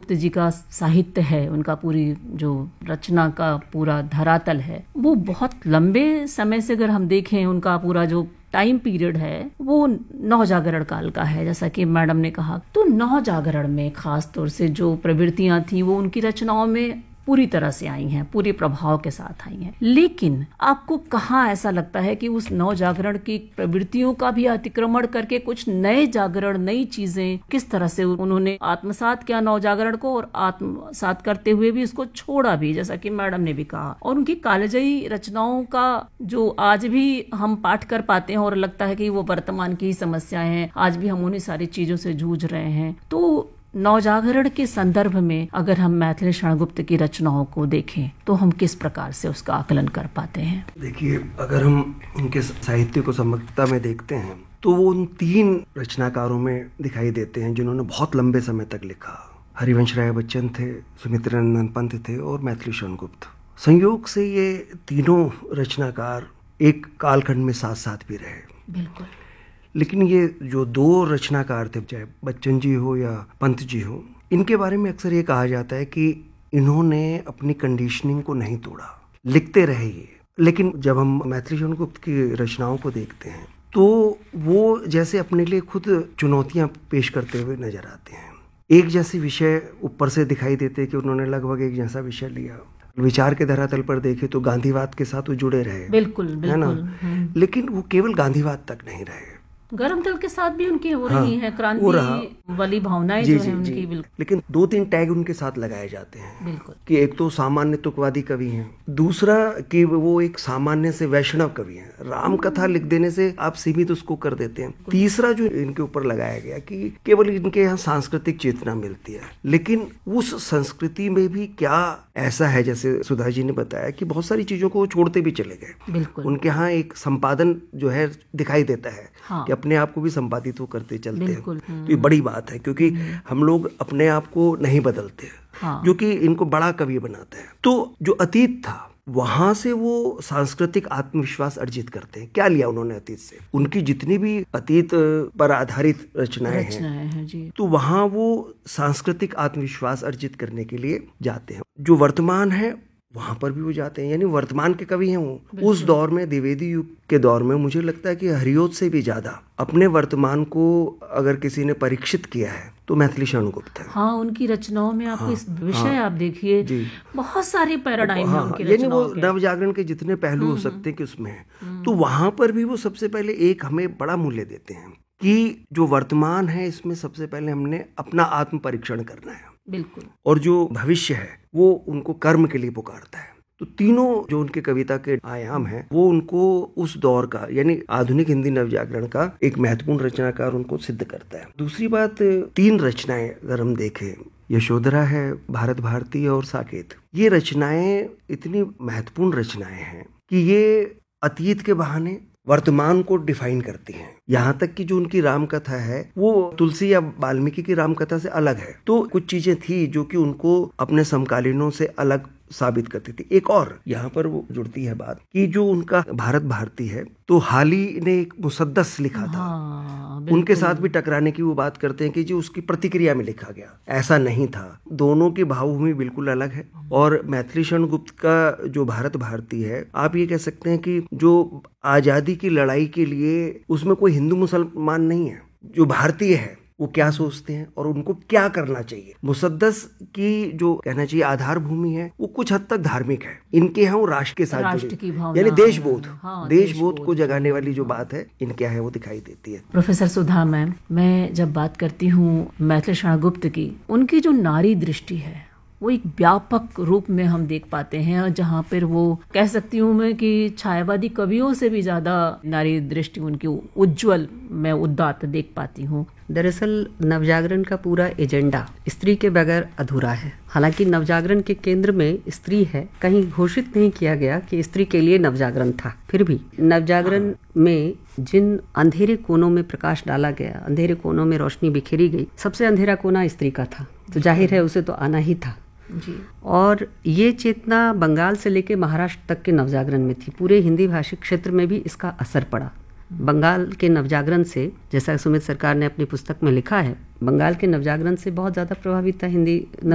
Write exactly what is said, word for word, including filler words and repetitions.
गुप्त जी का साहित्य है, उनका पूरी जो रचना का पूरा धरातल है, वो बहुत लंबे समय से अगर हम देखें, उनका पूरा जो टाइम पीरियड है वो नवजागरण काल का है, जैसा कि मैडम ने कहा। तो नवजागरण में खास तौर से जो प्रवृत्तियां थी वो उनकी रचनाओं में पूरी तरह से आई हैं, पूरे प्रभाव के साथ आई हैं। लेकिन आपको कहाँ ऐसा लगता है कि उस नवजागरण की प्रवृत्तियों का भी अतिक्रमण करके कुछ नए जागरण, नई चीजें किस तरह से उन्होंने आत्मसात किया नवजागरण को, और आत्मसात करते हुए भी इसको छोड़ा भी, जैसा कि मैडम ने भी कहा। और उनकी कालजयी रचनाओं का जो आज भी हम पाठ कर पाते हैं और लगता है कि वो वर्तमान की समस्याएं हैं, आज भी हम उन्हीं सारी चीजों से जूझ रहे हैं। तो नवजागरण के संदर्भ में अगर हम मैथिली शरण गुप्त की रचनाओं को देखें तो हम किस प्रकार से उसका आकलन कर पाते हैं? देखिए, अगर हम उनके साहित्य को समग्रता में देखते हैं तो वो उन तीन रचनाकारों में दिखाई देते हैं जिन्होंने बहुत लंबे समय तक लिखा। हरिवंश राय बच्चन थे, सुमित्रानंद पंत थे और मैथिली शरण गुप्त। संयोग से ये तीनों रचनाकार एक कालखंड में साथ साथ भी रहे। बिल्कुल। लेकिन ये जो दो रचनाकार थे, चाहे बच्चन जी हो या पंत जी हो, इनके बारे में अक्सर ये कहा जाता है कि इन्होंने अपनी कंडीशनिंग को नहीं तोड़ा, लिखते रहे ये। लेकिन जब हम मैथिली शरण गुप्त की रचनाओं को देखते हैं तो वो जैसे अपने लिए खुद चुनौतियां पेश करते हुए नजर आते हैं। एक जैसे विषय ऊपर से दिखाई देते कि उन्होंने लगभग एक जैसा विषय लिया। विचार के धरातल पर देखे तो गांधीवाद के साथ वो जुड़े रहे, बिल्कुल, बिल्कुल, है ना। लेकिन वो केवल गांधीवाद तक नहीं रहे, गर्म दल के साथ भी उनकी हो रही है, क्रांति वाली भावनाएं जो है उनकी। बिल्कुल। लेकिन दो तीन टैग उनके साथ लगाए जाते हैं। बिल्कुल। कि एक तो सामान्य तुकवादी कवि हैं, दूसरा कि वो एक सामान्य से वैष्णव कवि हैं, राम कथा लिख देने से आप सीमित उसको कर देते हैं। तीसरा जो इनके ऊपर लगाया गया कि केवल इनके यहाँ सांस्कृतिक चेतना मिलती है, लेकिन उस संस्कृति में भी क्या ऐसा है, जैसे सुधा जी ने बताया कि बहुत सारी चीजों को छोड़ते भी चले गए। बिल्कुल। उनके यहाँ एक संपादन जो है दिखाई देता है। हाँ। कि अपने आप को भी संपादित वो करते चलते हैं। तो ये बड़ी बात है, क्योंकि हम लोग अपने आप को नहीं बदलते, हाँ। जो कि इनको बड़ा कवि बनाता है। तो जो अतीत था वहां से वो सांस्कृतिक आत्मविश्वास अर्जित करते हैं। क्या लिया उन्होंने अतीत से? उनकी जितनी भी अतीत पर आधारित रचनाएं हैं, हैं जी। तो वहां वो सांस्कृतिक आत्मविश्वास अर्जित करने के लिए जाते हैं। जो वर्तमान है वहां पर भी वो जाते हैं, यानी वर्तमान के कवि हैं वो। उस दौर में, द्विवेदी युग के दौर में, मुझे लगता है कि हरिओत से भी ज्यादा अपने वर्तमान को अगर किसी ने परीक्षित किया है तो मैथिली शरण गुप्त है। हाँ, उनकी रचनाओं में आप हाँ, इस विषय हाँ, आप देखिए बहुत सारे पैराडाइम हाँ, हैं उनकी यानी वो के। नवजागरण के जितने पहलू हो सकते हैं कि उसमें है, तो वहां पर भी वो सबसे पहले एक हमें बड़ा मूल्य देते हैं कि जो वर्तमान है इसमें सबसे पहले हमने अपना आत्म परीक्षण करना है। बिल्कुल। और जो भविष्य है वो उनको कर्म के लिए पुकारता है। तो तीनों जो उनके कविता के आयाम हैं वो उनको उस दौर का, यानी आधुनिक हिंदी नवजागरण का एक महत्वपूर्ण रचनाकार उनको सिद्ध करता है। दूसरी बात, तीन रचनाएं अगर हम देखें, यशोधरा है, भारत भारती और साकेत, ये रचनाएं इतनी महत्वपूर्ण रचनाएं हैं कि ये अतीत के बहाने वर्तमान को डिफाइन करती हैं। यहाँ तक कि जो उनकी राम कथा है वो तुलसी या वाल्मीकि की राम कथा से अलग है। तो कुछ चीजें थी जो कि उनको अपने समकालीनों से अलग साबित करती थी। एक और यहाँ पर वो जुड़ती है बात कि जो उनका भारत भारती है, तो हाली ने एक मुसद्दस लिखा था। हाँ, उनके साथ भी टकराने की वो बात करते हैं कि जो उसकी प्रतिक्रिया में लिखा गया ऐसा नहीं था। दोनों की भावभूमि बिल्कुल अलग है। और मैथिली शरण गुप्त का जो भारत भारती है, आप ये कह सकते हैं कि जो आजादी की लड़ाई के लिए उसमें कोई हिंदू मुसलमान नहीं है। जो भारतीय है वो क्या सोचते हैं और उनको क्या करना चाहिए। मुसद्दस की जो कहना चाहिए आधार भूमि है वो कुछ हद तक धार्मिक है। इनके यहाँ वो राष्ट्र के साथ राष्ट्र की भावना, यानी देशबोध, हाँ, देशबोध को जगाने वाली जो बात है इनके यहाँ वो दिखाई देती है। प्रोफेसर सुधा मैम, मैं जब बात करती हूँ मैथिली शरण गुप्त की, उनकी जो नारी दृष्टि है वो एक व्यापक रूप में हम देख पाते हैं, जहाँ पर वो कह सकती हूँ मैं कि छायावादी कवियों से भी ज्यादा नारी दृष्टि उनकी उज्जवल, मैं उदात्त देख पाती हूँ। दरअसल नवजागरण का पूरा एजेंडा स्त्री के बगैर अधूरा है। हालांकि नवजागरण के केंद्र में स्त्री है, कहीं घोषित नहीं किया गया कि स्त्री के लिए नवजागरण था। फिर भी नवजागरण में जिन अंधेरे कोनों में प्रकाश डाला गया, अंधेरे कोनों में रोशनी बिखेरी गई, सबसे अंधेरा कोना स्त्री का था, तो जाहिर है उसे तो आना ही था जी। और ये चेतना बंगाल से लेकर महाराष्ट्र तक के नवजागरण में थी। पूरे हिंदी भाषी क्षेत्र में भी इसका असर पड़ा। बंगाल के नवजागरण से, जैसा सुमित सरकार ने अपनी पुस्तक में लिखा है, बंगाल के नवजागरण से बहुत ज़्यादा प्रभावित था हिंदी